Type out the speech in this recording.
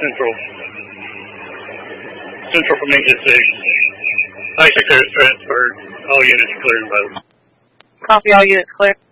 Central. Central from English Station. High sector is transferred. All units clear and vote. Copy, all units clear.